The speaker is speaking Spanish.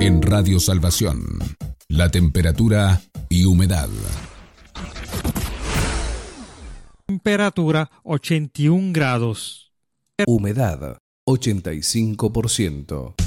En Radio Salvación, la temperatura y humedad. Temperatura 81 grados. Humedad 85%.